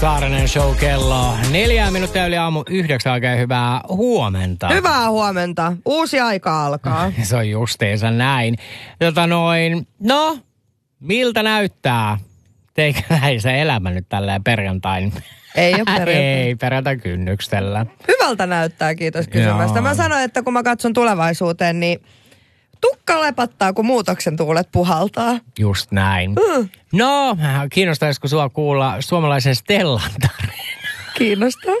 Saarinen show kello 4 minuuttia yli aamu 9. Oikein hyvää huomenta. Hyvää huomenta. Uusi aika alkaa. Se on justiinsa näin. No, miltä näyttää teikäläisen elämä nyt tälleen perjantain? Ei ole perjantai. Ei, perjantain kynnyksellä. Hyvältä näyttää, kiitos kysymästä. Joo. Mä sanoin, että kun mä katson tulevaisuuteen, niin tukka lepattaa, kun muutoksen tuulet puhaltaa. Just näin. No, kiinnostaisiko sua kuulla suomalaisen Stellan tarina? Kiinnostaa.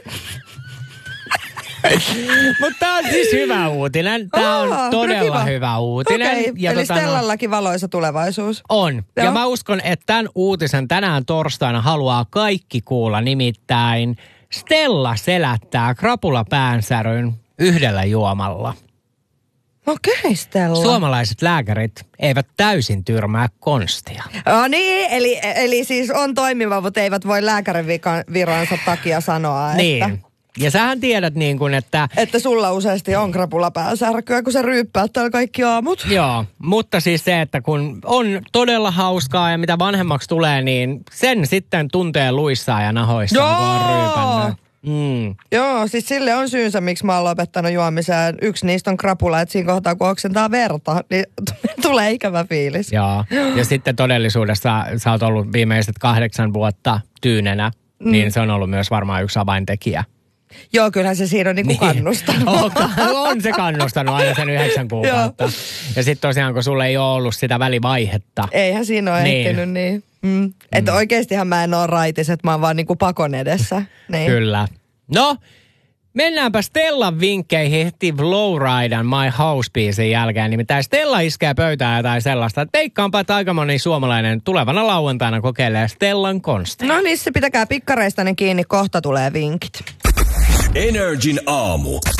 Mutta tää on siis hyvä uutinen. Tää on todella hyvä uutinen. Okei, eli Stellallakin valoisa tulevaisuus. On. Joo. Ja mä uskon, että tämän uutisen tänään torstaina haluaa kaikki kuulla. Nimittäin Stella selättää krapulapäänsäryn yhdellä juomalla. Okei, Stella. Suomalaiset lääkärit eivät täysin tyrmää konstia. Niin, eli siis on toimiva, mutta eivät voi lääkärin viransa takia sanoa, Niin. että... Ja sähän tiedät niin kuin, että... Että sulla useasti on krapulapäänsärkyä, kun sä ryyppäät täällä kaikki aamut. Joo, mutta siis se, että kun on todella hauskaa ja mitä vanhemmaksi tulee, niin sen sitten tuntee luissaan ja nahoissaan, kun on ryypännyt. Joo, siis sille on syynsä, miksi mä oon lopettanut juomiseen. Yksi niistä on krapula, että siinä kohtaa, kun oksentaa verta, niin tulee ikävä fiilis. Joo, ja sitten todellisuudessa sä oot ollut viimeiset 8 vuotta tyynenä, niin se on ollut myös varmaan yksi avaintekijä. Joo, kyllähän se siinä on niinku kannustanut. On se kannustanut aina sen 9 kuukautta. Ja sitten tosiaan, kun sulla ei ole ollut sitä välivaihetta. Eihän siinä ole ehtinyt niin. Että oikeastihan mä en ole raitis, että mä oon vaan niinku pakon edessä. Niin. Kyllä. No, mennäänpä Stellan vinkkeihin heti Flowridan My House-biisin jälkeen. Nimittäin Stella iskee pöytään jotain sellaista, että veikkaanpa, että aika moni suomalainen tulevana lauantaina kokeilee Stellan konsteja. No niin, se pitäkää pikkareistanne kiinni, kohta tulee vinkit. Energin aamu.